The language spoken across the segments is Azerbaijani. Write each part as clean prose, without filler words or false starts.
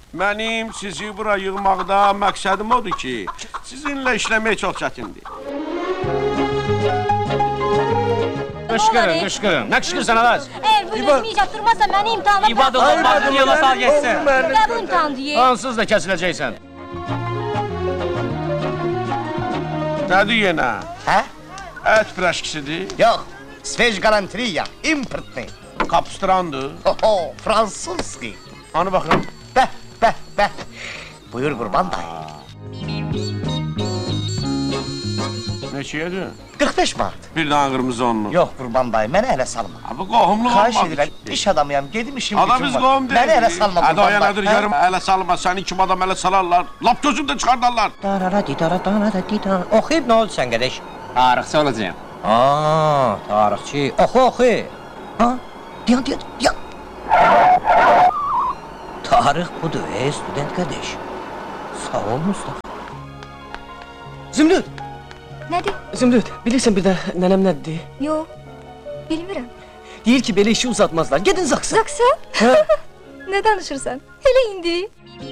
Mənim sizi bura yığmaqda məqsədim odur ki, sizinlə işləmək çox çətindir. Qışqırın. Nə qışqırsan Alaz? Eğer bu resmi yaptırmazsa beni imtihana bırak. İbadullah, baxın yola sağ geçsin. Ya bu imtihan diye. Ansız da kəsiləcəksən. Nədir yenə? Hə? Ət piraşkisidir, Yox, sveç galantriya, importni. kapustrandır. Oho, fransuzski. Ana baxın. Bəh. Buyur Qurban dayı. Neçəyədir? 45 manat. Bir dənə qırmızı onlu. Yox Qurban dayı, mənə ələ salma. Bu qohumluq Xahiş olmaq edirəm, üçün. iş adamıyam, gedim işim Adam biz qohum deyil. Mənə ələ salma Hadi o Qurban yanadır dayı. görüm, ələ salma. Səni kim adam ələ salarlar. Lap gözümdə çıxardarlar. Oxuyub nə oldu sən qədəş? Tarixçi olacağım. Tarixçi. Oxu. Ha? Diyan. Tarix budur, student qədəş. Sağ ol Mustafa. Zümrüt, Nedir? Zümrüt, bilirsən bir də nənəm nədir? Yo. Bilmirəm. Deyir ki, belə işi uzatmazlar. Gedin Zaksa. Zaksa? Ne danışırsan? Hele indi.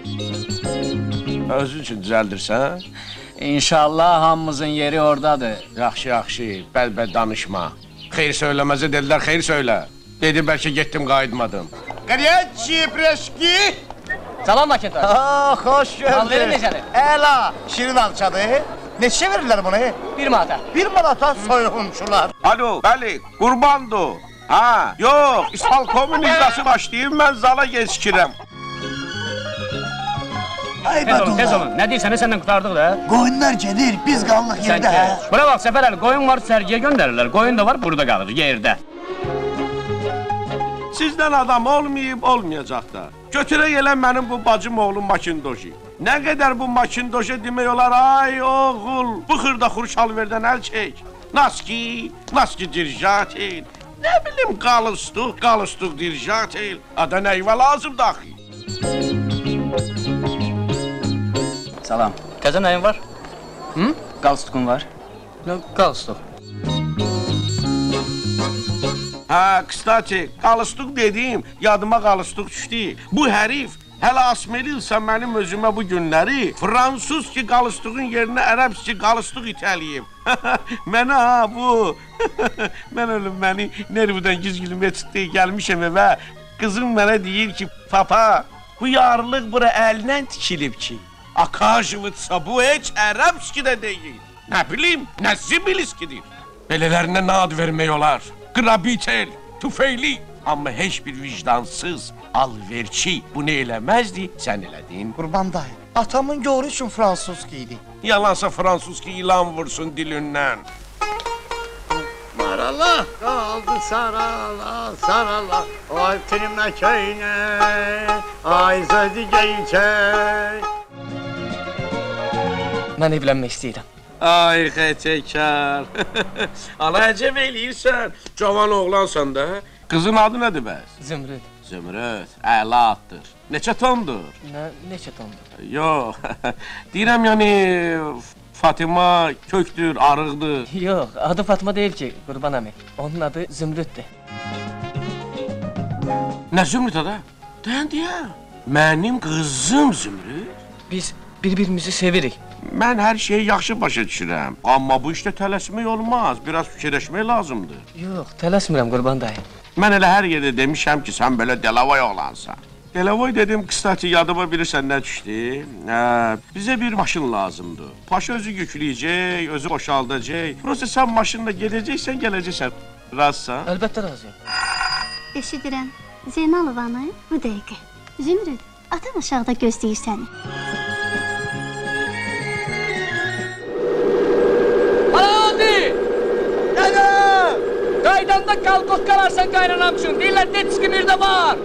Özün üçün düzəldirsən? İnşallah hamımızın yeri oradadır. Yaxşı, bəl danışma. Xeyr söyləməzə dedilər, xeyr söylə. Dedi, bəlkə getdim, qayıtmadım. Qariyaçi, preşki. Salam Maketo. Xoş gördük. Alverin necədir? Əla, şirin alçadır. Neçə verirlər bunu? 1 manata. 1 manata soyğunçular. Alo, bəli, qurbandır. Ha, yox, İsfalkomun icrası başlayıb, mən zala geçkirəm. Tez olun. Nə deyirsən, səndən qurtardıq da. Qoyunlar gedir, biz qallıq Sən yerdə. keç. Bura bax, Səfər Əli, qoyun var, sərgiyə göndərirlər. Qoyun da var, burada qalır, yerdə. Sizdən adam olmayıb, olmayacaq da. Götürək elə mənim bu bacım oğlum Makindoji. Nə qədər bu Makindoji demək olar, ay oğul, bu xırda xuruş alverdən əl çək. Naski dirjat el. Nə bilim, qalıstuq dirjat el. Ada nəyvə lazım daxil. Salam. Təzə nəyin var? Qalstukun var. Qalstuk. Ha, kstati, qalıstuq dediyim, yadıma qalıstuq düşdü. Bu hərif hələ asmelilsə mənim özümə bu günləri fransuz ki qalıstuğun yerinə ərəbs ki qalıstuq itəliyib. Mənə ha bu. Mən ölüm məni nervdən gizgilmə çıxdı, gəlmişəm evə. Qızım mənə deyir ki, papa, bu yarlıq bura əlindən tikilib ki. Akajvıtsa bu heç ərəbski də deyil. Nə bilim, nə zibiliskidir. Belələrinə nə ad vermək olar? Qrabitel, tüfeyli. Amma heç bir vicdansız, alverçi bunu eləməzdi, sən elədin. Qurban dayı, atamın görü üçün fransuzki idi. Yalansa fransuz ki ilan vursun dilindən. Marala kaldı sarala Ay trimə köynə Ay zöydü geyçək Mən evlənmək istəyirəm. Ay xətəkar. Ana əcəb eləyirsən. Cavan oğlansan da. Qızın adı nədir bəs? Zümrüt. Zümrüt, əla addır. Neçə tondur? Neçə tondur? Yox, deyirəm yəni Fatıma köktür, arıqdır. Yox, adı Fatma deyil ki, Qurban əmi. Onun adı Zümrütdür. Nə Zümrüt ada? Dən deyəm. Mənim qızım Zümrüt. Biz bir-birimizi sevirik. Mən hər şeyi yaxşı başa düşürəm. Amma bu işdə tələsmək olmaz. Biraz fikirləşmək lazımdır. Yox, tələsmirəm Qurban dayı. Mən elə hər yerdə demişəm ki, sən belə Delavoy oğlansan. Delavoy dedim, qıstati yadıma bilirsən nə düşdü? Bizə bir maşın lazımdır. Paşa özü yükləyəcək, özü boşaldacaq. Prosta sən maşınla gedəcəksən, gələcəksən. Razsan? Əlbəttə razıyam. Eşidirəm. Zeynalovanı bu dəqiqə. Zümrüt, atan aşağıda gözləyir səni. Qaydanda qalqıq qalarsan qaynanam üçün. Deyirlər, detski bir də var.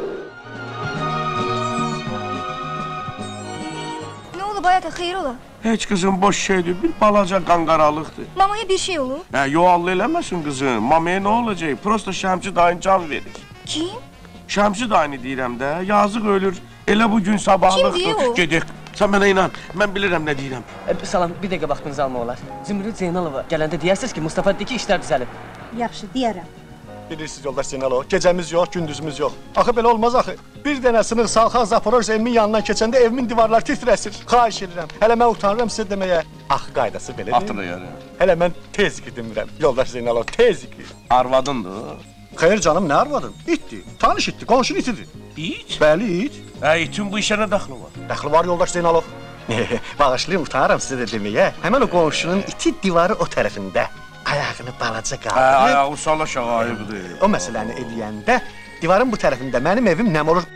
Ne oldu hayata, xeyir ola? Heç qızım boş şeydir, bir balaca qanqaralıqdır. Mamaya bir şey olur. Yoallı eləməsin qızım, mamaya nə olacaq? Prosta Şəmsi dayın can verir. Kim? Şəmsi dayını deyirəm də, yazıq ölür. Elə bu gün sabahlıqdır. Kim deyir o? Gedək, sən mənə inan, mən bilirəm nə deyirəm. Salam, bir dəqiqə vaxtınızı alma olar. Zümrüt Zeynalova gələndə deyərsiniz ki, Mustafa dedi ki, işlər düzəlib. Yaxşı, deyərəm. Bilirsiniz yoldaş Zeynalov, gecəmiz yox, gündüzümüz yox. Axı belə olmaz axı. Bir dənə sınıq salxaq Zaporojye evimin yanından keçəndə evimin divarları titrəsir. Xahiş edirəm. Hələ mən utanıram sizə deməyə. Axı qaydası belədir. Hatırlayarım. Hələ mən tez demirəm. Yoldaş Zeynalov, tez ki. Arvadındır. Xeyr canım, nə arvadın? İtdi. Tanış itdi, qonşun itidir. İt? Bəli, it. İtin bu işə nə daxlı var? Dəxli var yoldaş Zeynalov. Bağışlayın, utanıram sizə də deməyə. Həmin o qonşunun iti divarı o tərəfində. Ayağını balaca qaldırıb. Ayağı sala şağayıbdır. O məsələni eləyəndə divarın bu tərəfində mənim evim nəm olur?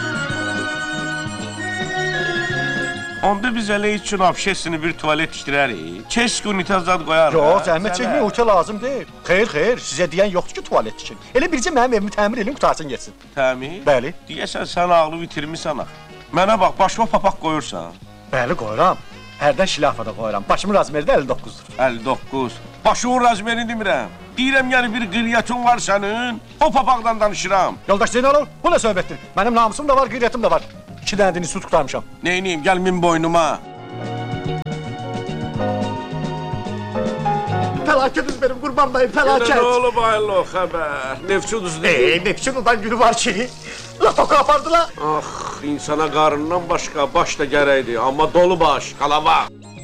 Onda biz elə üçün общественный bir tuvalet tikdirərik. Keşke unitazad qoyarıq. Yox, zəhmət çəkməyin, otel lazım deyil. Xeyr, sizə deyən yoxdur ki, tuvalet tikin. Elə bircə mənim evimi təmir edin, qutarsın getsin. Təmir? Bəli. Deyəsən sən ağlı bitirmisən axı. Mənə bax, başıma papaq qoyursan. Bəli, qoyuram. Hərdən şilafada qoyuram. Başımın razmeri də 59-dur. 59. Başımın razmerini demirəm. Deyirəm yəni bir qiriyyatın var sənin. O papaqdan danışıram. Yoldaş Zeynalov, bu nə söhbətdir? Mənim namusum da var, qeyriyyatım da var. 2 dənə dini su tutarmışam. Neyniyim, gəl min boynuma. Fəlakətiz benim qurban dayım, fəlakət. Nə olub aylı xəbər? Neftçi uduzdur. Neftçi udan günü var ki, latoka apardılar. Ax, insana qarından başqa baş da gərəkdir. Amma dolu baş, qalava.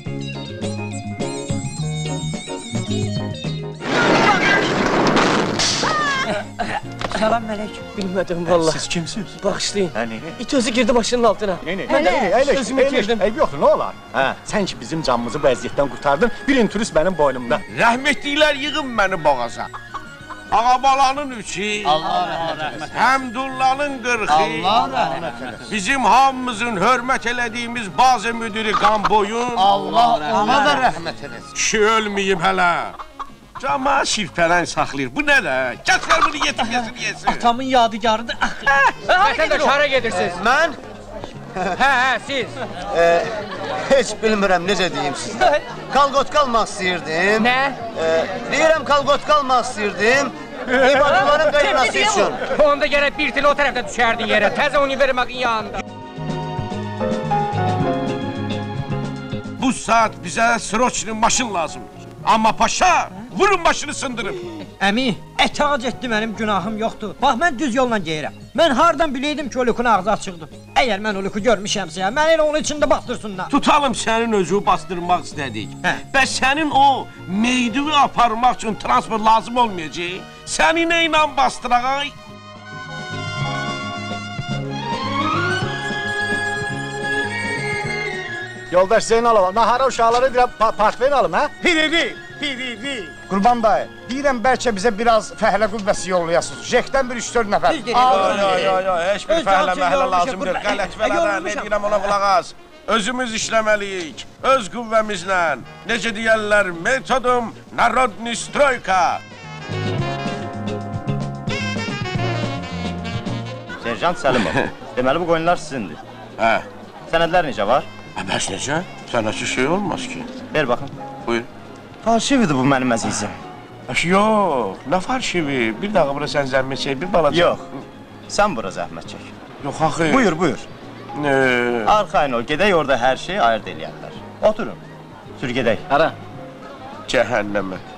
Salam melek. Bilmədim vallahi. Siz kimsiniz? Bağışlayın. Hani? İt özü girdi başının altına. Sözümü itirdim. Eyb yoxdur, nə olar? Hə, sən ki bizim canımızı bu əziyyətdən qurtardın, bir inturist mənim boynumda. Rəhmətliklər yığın məni boğaza. Ağabalanın üçü, Həmdullanın 40'ı, bizim hamımızın hörmət elədiyimiz bazı müdürü Qamboyun, Ona da rəhmət eləsin. kişi ölməyib hələ. Cama şirpələn saxlayır. Bu nə də? Gətir bunu yesin. Atamın yadigarıdır. Vətəndaş hara gedirsiniz? Mən Hə, siz. heç bilmirəm necə deyim sizə. Kalqot qalmaq istəyirdim. Nə? Deyirəm kalqot qalmaq istəyirdim. İbadətlərin qaynası üçün. Onda gərək bir til o tərəfdə düşərdin yerə. Təzə univermağın yanında. Bu saat bizə sroçli maşın lazımdır. Amma paşa, vurun başını sındırıb. Əmi, etaat etdi mənim günahım yoxdur. Bax, mən düz yolla geyirəm. Mən hardan biləydim ki, o lükün ağzı açıqdır. Əgər mən o lükü görmüşəmsə, mən elə onun içində bastırsınlar. Tutalım sənin özü bastırmaq istədik. Hə. Və sənin o meydivi aparmaq üçün transport lazım olmayacaq. Səni nə ilə bastıraq? Yoldaş Zeynalov, nahara uşaqları deyirəm, partveyin alım, hə? Piriri. Qurban dayı, deyirəm bəlkə bizə biraz fəhlə qüvvəsi yollayasınız. Jekdən bir 3-4 nəfər. Yo, heç bir Öz fəhlə cançı məhlə yorulmuşam, lazımdır. qurban. Qələt vələdə, nə Yorulmuşam. deyirəm ona qulaq az. Özümüz işləməliyik, öz qüvvəmizlə. Necə deyərlər, metodum narodni stroyka. Serjant Səlimov, deməli bu qoyunlar sizindir. Hə, Sənədlər necə var? bəs necə? Sənəsi şey olmaz ki. Ver baxın. Buyur. Falşividir bu mənim əzizim. Yox, nə farşivi? Bir dağı bura sən zəhmət çək, bir balaca. Yox, sən bura zəhmət çək. Yox, axı. Buyur. Arxayın ol, gedək orada hər şeyi ayırt eləyərlər. Oturun, sür gedək. Cəhənnəmə.